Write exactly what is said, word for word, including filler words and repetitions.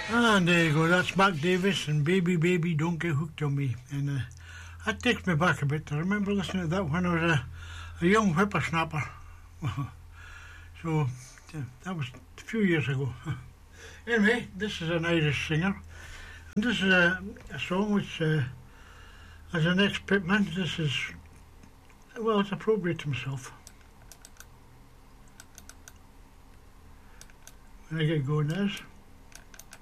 And there you go, that's Mark Davis and Baby Baby Don't Get Hooked on Me. And uh, that takes me back a bit. I remember listening to that when I was a, a young whippersnapper. So yeah, that was a few years ago. Anyway, this is an Irish singer. And this is a, a song which, uh, as an ex-pitman, this is, well, it's appropriate to myself. When I get going, as.